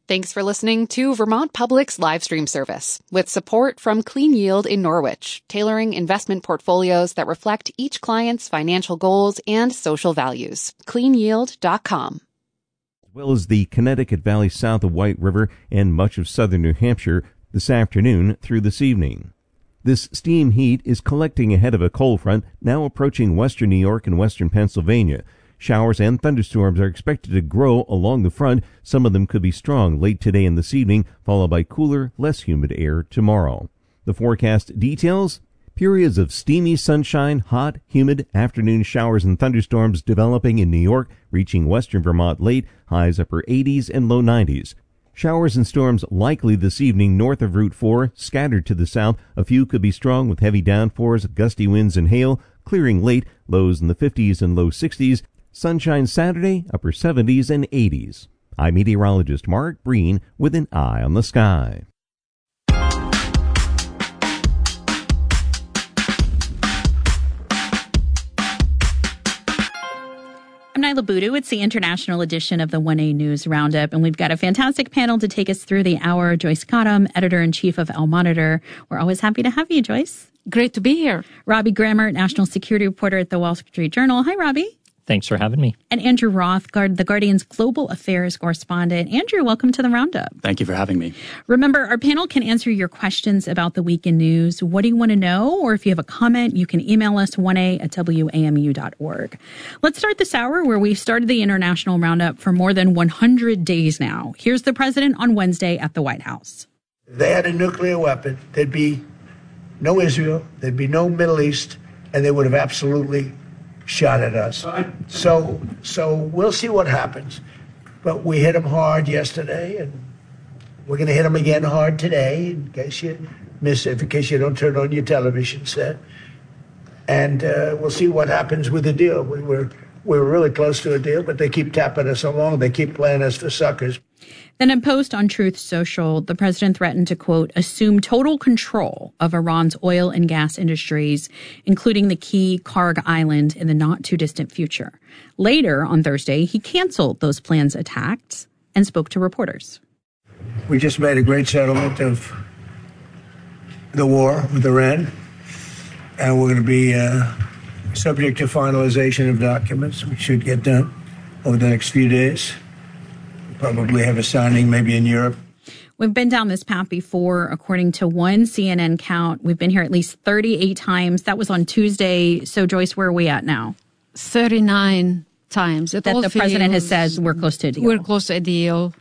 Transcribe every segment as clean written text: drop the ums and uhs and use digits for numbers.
Thanks for listening to Vermont Public's live stream service with support from Clean Yield in Norwich, tailoring investment portfolios that reflect each client's financial goals and social values. CleanYield.com. As well as the Connecticut Valley south of White River and much of southern New Hampshire this afternoon through this evening. This steam heat is collecting ahead of a cold front now approaching western New York and western Pennsylvania. Showers and thunderstorms are expected to grow along the front. Some of them could be strong late today and this evening, followed by cooler, less humid air tomorrow. The forecast details: periods of steamy sunshine, hot, humid afternoon showers and thunderstorms developing in New York, reaching western Vermont late, highs upper 80s and low 90s. Showers and storms likely this evening north of Route 4, scattered to the south. A few could be strong with heavy downpours, gusty winds and hail, clearing late, lows in the 50s and low 60s. Sunshine Saturday, upper 70s and 80s. I'm meteorologist Mark Breen with an eye on the sky. I'm Nyla Boodoo. It's the international edition of the 1A News Roundup, and we've got a fantastic panel to take us through the hour. Joyce Cottom, editor-in-chief of El Monitor. We're always happy to have you, Joyce. Great to be here. Robbie Grammer, national security reporter at the Wall Street Journal. Hi, Robbie. Thanks for having me. And Andrew Roth, The Guardian's global affairs correspondent. Andrew, welcome to the Roundup. Thank you for having me. Remember, our panel can answer your questions about the week in news. What do you want to know? Or if you have a comment, you can email us 1a@wamu.org. Let's start this hour where we've started the international roundup for more than 100 days now. Here's the president on Wednesday at the White House. If they had a nuclear weapon, there'd be no Israel, there'd be no Middle East, and they would have absolutely shot at us. So we'll see what happens. But we hit them hard yesterday, and we're going to hit them again hard today, in case you miss it, in case you don't turn on your television set. And we'll see what happens with the deal. We were really close to a deal, but they keep tapping us along. They keep playing us for suckers. Then in a post on Truth Social, the president threatened to, quote, assume total control of Iran's oil and gas industries, including the key Karg Island in the not-too-distant future. Later on Thursday, he canceled those plans' attacks and spoke to reporters. We just made a great settlement of the war with Iran, and we're going to be subject to finalization of documents, which should get done over the next few days. Probably have a signing maybe in Europe. We've been down this path before. According to one CNN count, we've been here at least 38 times. That was on Tuesday. So, Joyce, where are we at now? 39 times. That the president has said we're close to a deal. We're close to a deal.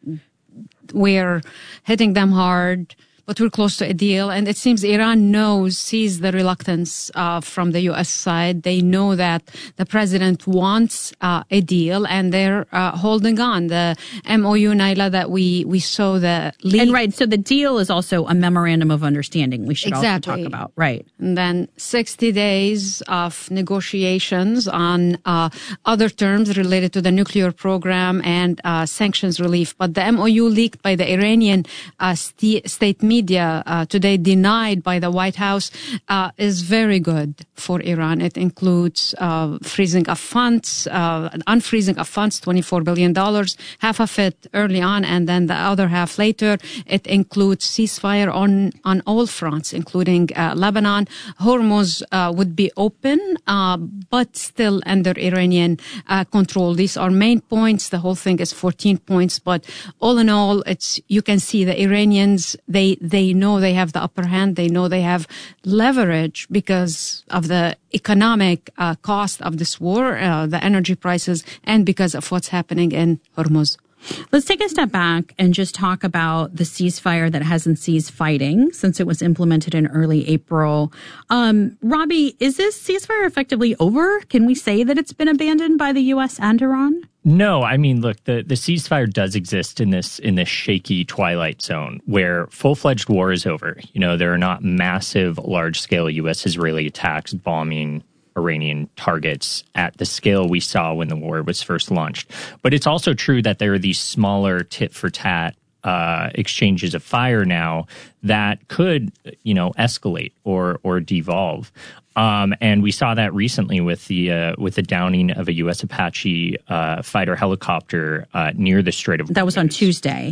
We're hitting them hard, but we're close to a deal. And it seems Iran sees the reluctance from the U.S. side. They know that the president wants a deal, and they're holding on. The MOU, Nyla, that we saw the leak. And right, so the deal is also a memorandum of understanding we should also talk about. Right. And then 60 days of negotiations on other terms related to the nuclear program and sanctions relief. But the MOU leaked by the Iranian state media today, denied by the White House, is very good for Iran. It includes freezing of funds, unfreezing of funds, $24 billion, half of it early on, and then the other half later. It includes ceasefire on all fronts, including Lebanon. Hormuz would be open, but still under Iranian control. These are main points. The whole thing is 14 points, but all in all, you can see the Iranians, they know they have the upper hand. They know they have leverage because of the economic cost of this war, the energy prices, and because of what's happening in Hormuz. Let's take a step back and just talk about the ceasefire that hasn't ceased fighting since it was implemented in early April. Robbie, is this ceasefire effectively over? Can we say that it's been abandoned by the U.S. and Iran? No, I mean, look, the ceasefire does exist in this shaky twilight zone where full-fledged war is over. You know, there are not massive, large-scale U.S.-Israeli attacks bombing Iranian targets at the scale we saw when the war was first launched. But it's also true that there are these smaller tit-for-tat exchanges of fire now that could, escalate or devolve. And we saw that recently with the downing of a U.S. Apache fighter helicopter near the Strait of Hormuz. That was on Tuesday.